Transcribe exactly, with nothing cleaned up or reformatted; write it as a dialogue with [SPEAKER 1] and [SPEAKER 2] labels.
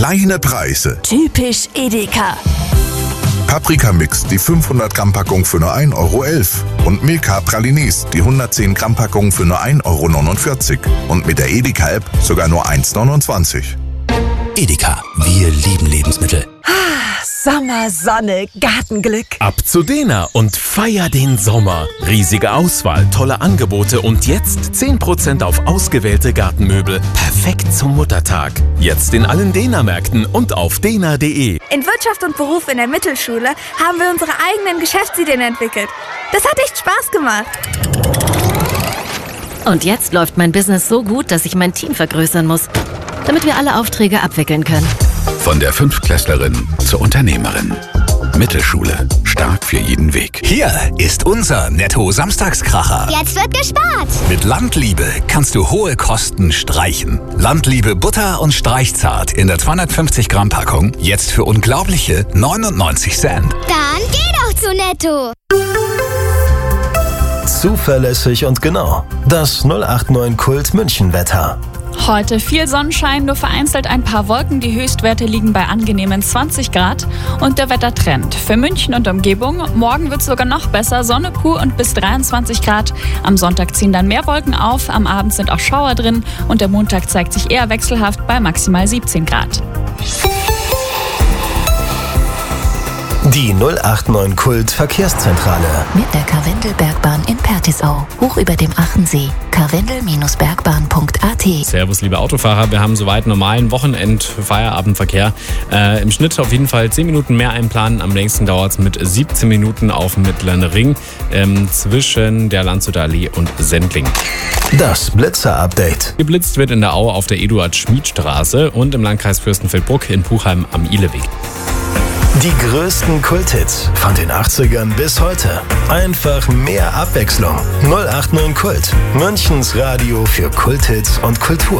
[SPEAKER 1] Kleine Preise.
[SPEAKER 2] Typisch Edeka.
[SPEAKER 1] Paprika-Mix, die fünfhundert Gramm Packung für nur ein Euro elf. Und Milka Pralines, die hundertzehn Gramm Packung für nur ein Euro neunundvierzig. Und mit der Edeka-App sogar nur eins neunundzwanzig.
[SPEAKER 3] Edeka, wir lieben Lebensmittel.
[SPEAKER 2] Sommer, Sonne, Gartenglück.
[SPEAKER 4] Ab zu Dena und feier den Sommer. Riesige Auswahl, tolle Angebote und jetzt zehn Prozent auf ausgewählte Gartenmöbel. Perfekt zum Muttertag. Jetzt in allen Dena-Märkten und auf dena punkt de.
[SPEAKER 5] In Wirtschaft und Beruf in der Mittelschule haben wir unsere eigenen Geschäftsideen entwickelt. Das hat echt Spaß gemacht.
[SPEAKER 6] Und jetzt läuft mein Business so gut, dass ich mein Team vergrößern muss, damit wir alle Aufträge abwickeln können.
[SPEAKER 7] Von der Fünftklässlerin zur Unternehmerin. Mittelschule. Stark für jeden Weg.
[SPEAKER 3] Hier ist unser Netto-Samstagskracher.
[SPEAKER 8] Jetzt wird gespart.
[SPEAKER 3] Mit Landliebe kannst du hohe Kosten streichen. Landliebe Butter und Streichzart in der zweihundertfünfzig Gramm Packung. Jetzt für unglaubliche neunundneunzig Cent.
[SPEAKER 8] Dann geh doch zu Netto.
[SPEAKER 9] Zuverlässig und genau. Das null acht neun Kult München Wetter.
[SPEAKER 10] Heute viel Sonnenschein, nur vereinzelt ein paar Wolken. Die Höchstwerte liegen bei angenehmen zwanzig Grad. Und der Wettertrend für München und Umgebung. Morgen wird es sogar noch besser. Sonne pur und bis dreiundzwanzig Grad. Am Sonntag ziehen dann mehr Wolken auf. Am Abend sind auch Schauer drin. Und der Montag zeigt sich eher wechselhaft bei maximal siebzehn Grad.
[SPEAKER 9] Die null acht neun Kult Verkehrszentrale.
[SPEAKER 11] Mit der Karwendelbergbahn in Pertisau. Hoch über dem Achensee. karwendel Bindestrich bergbahn Punkt a t.
[SPEAKER 12] Servus, liebe Autofahrer. Wir haben soweit normalen Wochenend-Feierabendverkehr. Äh, Im Schnitt auf jeden Fall zehn Minuten mehr einplanen. Am längsten dauert es mit siebzehn Minuten auf dem Mittleren Ring ähm, zwischen der Landshuter Allee und Sendling.
[SPEAKER 9] Das Blitzer-Update.
[SPEAKER 12] Geblitzt wird in der Au auf der Eduard-Schmid-Straße und im Landkreis Fürstenfeldbruck in Puchheim am Ihleweg.
[SPEAKER 9] Die größten Kulthits von den achtzigern bis heute. Einfach mehr Abwechslung. null acht neun Kult. Münchens Radio für Kulthits und Kultur.